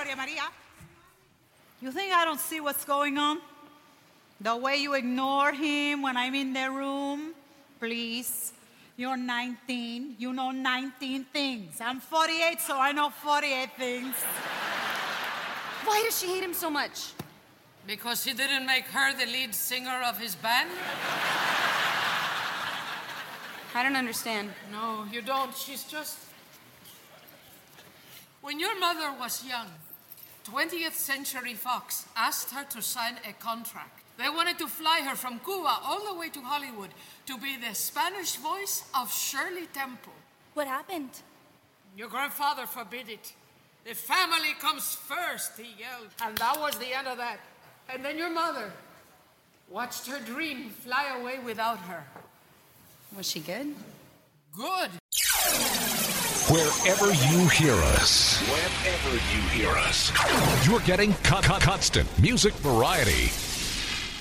Gloria Maria. You think I don't see what's going on? The way you ignore him when I'm in the room? Please. You're 19. You know 19 things. I'm 48, so I know 48 things. Why does she hate him so much? Because he didn't make her the lead singer of his band? I don't understand. No, you don't. She's just... When your mother was young, 20th Century Fox asked her to sign a contract. They wanted to fly her from Cuba all the way to Hollywood to be the Spanish voice of Shirley Temple. What happened? Your grandfather forbid it. The family comes first, he yelled. And that was the end of that. And then your mother watched her dream fly away without her. Was she good? Good. Wherever you hear us, you're getting constant music variety.